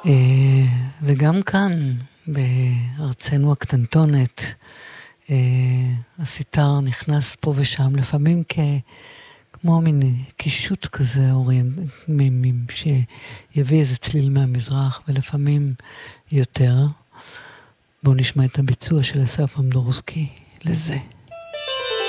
וגם כאן, בארצנו הקטנטונת, הסיטר נכנס פה ושם, לפעמים כמו מין קישוט כזה שיביא איזה צליל מהמזרח, ולפעמים יותר. בואו נשמע את הביצוע של אסף אמדורסקי לזה.